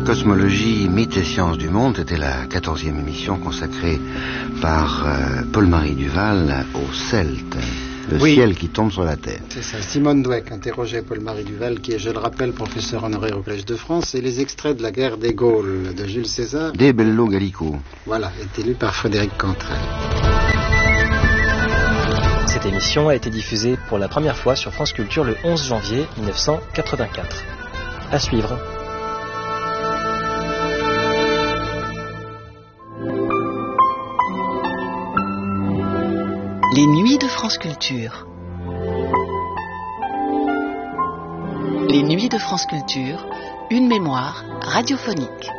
Cosmologie, mythes et sciences du monde, c'était la 14e émission consacrée par Paul-Marie Duval aux Celtes, le ciel qui tombe sur la terre. C'est ça. Simone Dweck interrogeait Paul-Marie Duval, qui est, je le rappelle, professeur honoraire au Collège de France, et les extraits de la guerre des Gaules de Jules César. De Bello Gallico. Voilà, est lu par Frédéric Cantrell. Cette émission a été diffusée pour la première fois sur France Culture le 11 janvier 1984. À suivre. Les nuits de France Culture. Les nuits de France Culture, une mémoire radiophonique.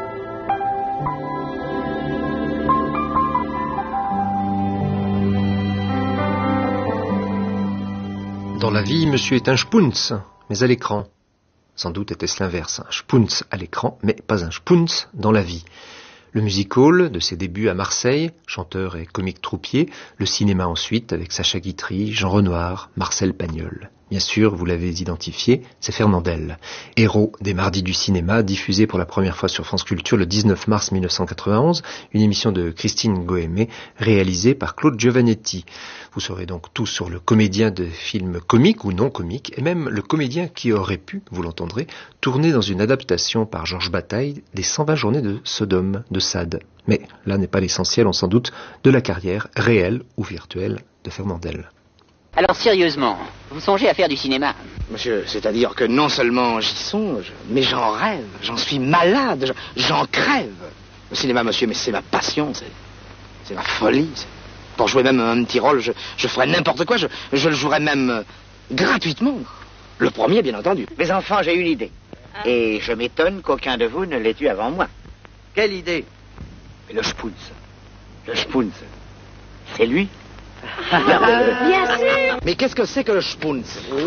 Dans la vie, monsieur est un spunz, mais à l'écran. Sans doute était-ce l'inverse, un spunz à l'écran, mais pas un spunz dans la vie. Le music-hall, de ses débuts à Marseille, chanteur et comique troupier, le cinéma ensuite, avec Sacha Guitry, Jean Renoir, Marcel Pagnol. Bien sûr, vous l'avez identifié, c'est Fernandel, héros des Mardis du cinéma, diffusé pour la première fois sur France Culture le 19 mars 1991, une émission de Christine Goémé, réalisée par Claude Giovannetti. Vous saurez donc tout sur le comédien de films comiques ou non comiques, et même le comédien qui aurait pu, vous l'entendrez, tourner dans une adaptation par Georges Bataille des 120 journées de Sodome de Sade. Mais là n'est pas l'essentiel, on s'en doute, de la carrière réelle ou virtuelle de Fernandel. Alors sérieusement, vous songez à faire du cinéma? Monsieur, c'est-à-dire que non seulement j'y songe, mais j'en rêve, j'en suis malade, j'en crève. Le cinéma, monsieur, mais c'est ma passion, c'est ma folie. Pour jouer même un petit rôle, je ferais n'importe quoi, je le jouerais même gratuitement. Le premier, bien entendu. Les enfants, j'ai une idée. Et je m'étonne qu'aucun de vous ne l'ait eue avant moi. Quelle idée? Mais le Spunz. Le Spunz. C'est lui. Bien sûr. Mais qu'est-ce que c'est que le Spunz?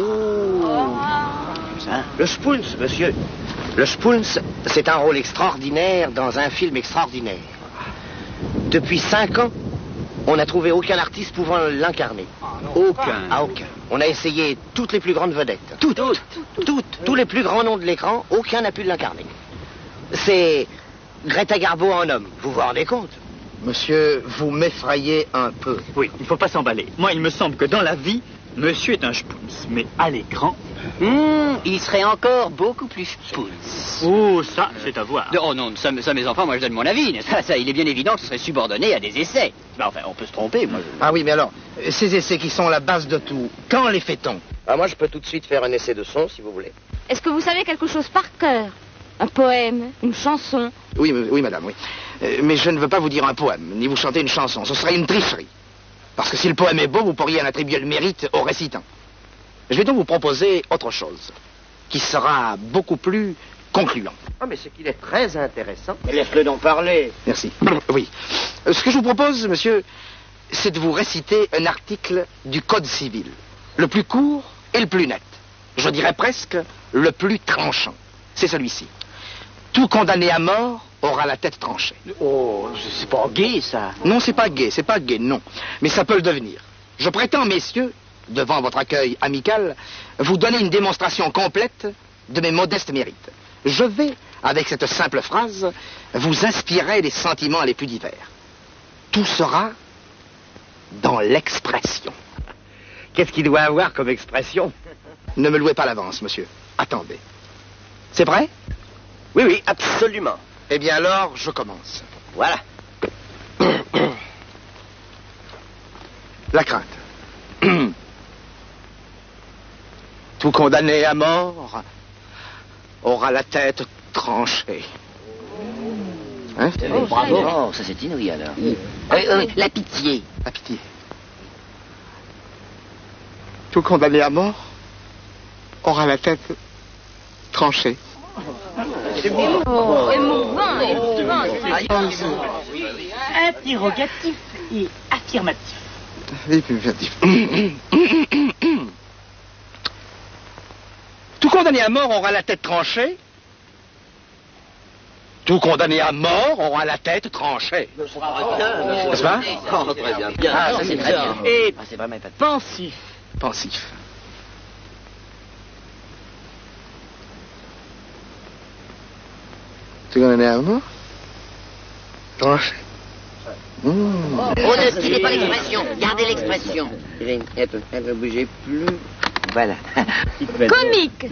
Le Spunz, monsieur. Le Spunz, c'est un rôle extraordinaire dans un film extraordinaire. Depuis 5 ans, on n'a trouvé aucun artiste pouvant l'incarner. Aucun. On a essayé toutes les plus grandes vedettes. Toutes. Tous les plus grands noms de l'écran, aucun n'a pu l'incarner. C'est Greta Garbo en homme. Vous vous rendez compte? Monsieur, vous m'effrayez un peu. Oui, il ne faut pas s'emballer. Moi, il me semble que dans la vie, monsieur est un spunz. Mais à l'écran... il serait encore beaucoup plus spunz. Oh, ça, c'est à voir. Oh non, ça, mes enfants, moi je donne mon avis. Ça, il est bien évident que ce serait subordonné à des essais. Ben, enfin, on peut se tromper, moi. Ah oui, mais alors, ces essais qui sont la base de tout, quand les fait-on? Ah, moi, je peux tout de suite faire un essai de son, si vous voulez. Est-ce que vous savez quelque chose par cœur? Un poème, une chanson? Oui, madame, oui. Mais je ne veux pas vous dire un poème, ni vous chanter une chanson. Ce serait une tricherie. Parce que si le poème est beau, vous pourriez en attribuer le mérite au récitant. Je vais donc vous proposer autre chose, qui sera beaucoup plus concluant. Ah, mais c'est qu'il est très intéressant. Mais laisse-le donc parler. Merci. Oui. Ce que je vous propose, monsieur, c'est de vous réciter un article du Code civil. Le plus court et le plus net. Je dirais presque le plus tranchant. C'est celui-ci. Tout condamné à mort aura la tête tranchée. Oh, c'est pas gai, ça. Non, c'est pas gai, non. Mais ça peut le devenir. Je prétends, messieurs, devant votre accueil amical, vous donner une démonstration complète de mes modestes mérites. Je vais, avec cette simple phrase, vous inspirer les sentiments les plus divers. Tout sera dans l'expression. Qu'est-ce qu'il doit avoir comme expression? Ne me louez pas l'avance, monsieur. Attendez. C'est vrai? Oui, absolument. Eh bien alors, je commence. Voilà. La crainte. Tout condamné à mort aura la tête tranchée. Hein? Bravo. Oh, ça c'est inouï alors. La pitié. La pitié. Tout condamné à mort aura la tête tranchée. Émouvant. Interrogatif et affirmatif. Tout condamné à mort aura la tête tranchée. Tout condamné à mort aura la tête tranchée. N'est-ce pas? Très bien. Ah, ça c'est très bien. Et c'est vraiment pas... pensif. Pensif. Tu connais nervement? Tranché. Oh, ne tirez pas l'expression, gardez l'expression. Elle ne bougeait plus. Voilà. Comique.